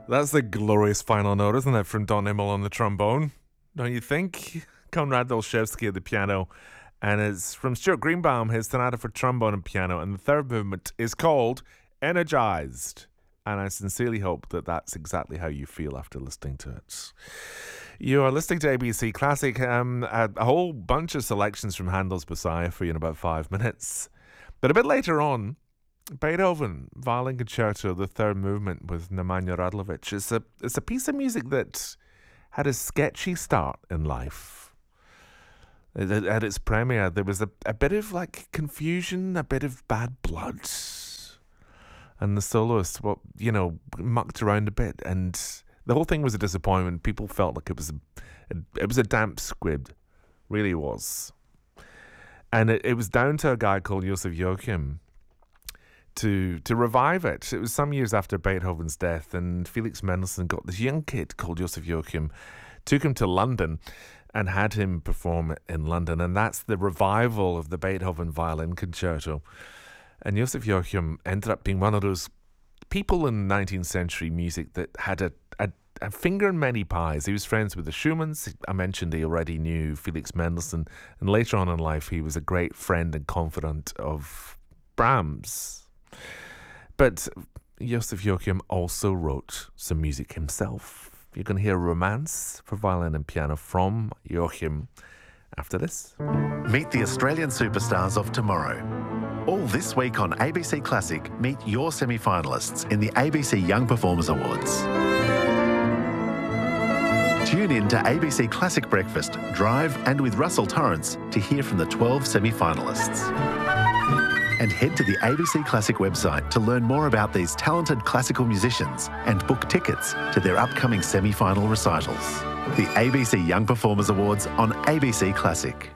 That's a glorious final note, isn't it, from Don Immel on the trombone? Don't you think? Konrad Olszewski at the piano. And it's from Stuart Greenbaum, his sonata for trombone and piano. And the third movement is called Energized. And I sincerely hope that that's exactly how you feel after listening to it. You are listening to ABC Classic. A whole bunch of selections from Handel's Messiah for you in about 5 minutes. But a bit later on, Beethoven, Violin Concerto, the third movement with Nemanja Radlovic. It's a piece of music that had a sketchy start in life. At its premiere, there was a bit of like confusion, a bit of bad blood. And the soloist, mucked around a bit. And the whole thing was a disappointment. People felt like it was a damp squib. Really was. And it was down to a guy called Joseph Joachim to revive it. It was some years after Beethoven's death, and Felix Mendelssohn got this young kid called Joseph Joachim, took him to London and had him perform it in London. And that's the revival of the Beethoven Violin Concerto. And Joseph Joachim ended up being one of those people in 19th century music that had a finger in many pies. He was friends with the Schumanns. I mentioned he already knew Felix Mendelssohn. And later on in life, he was a great friend and confidant of Brahms. But Joseph Joachim also wrote some music himself. You're going to hear Romance for violin and piano from Joachim after this. Meet the Australian superstars of tomorrow. All this week on ABC Classic, meet your semi-finalists in the ABC Young Performers Awards. Tune in to ABC Classic Breakfast, Drive and with Russell Torrance to hear from the 12 semi-finalists. And head to the ABC Classic website to learn more about these talented classical musicians and book tickets to their upcoming semi-final recitals. The ABC Young Performers Awards on ABC Classic.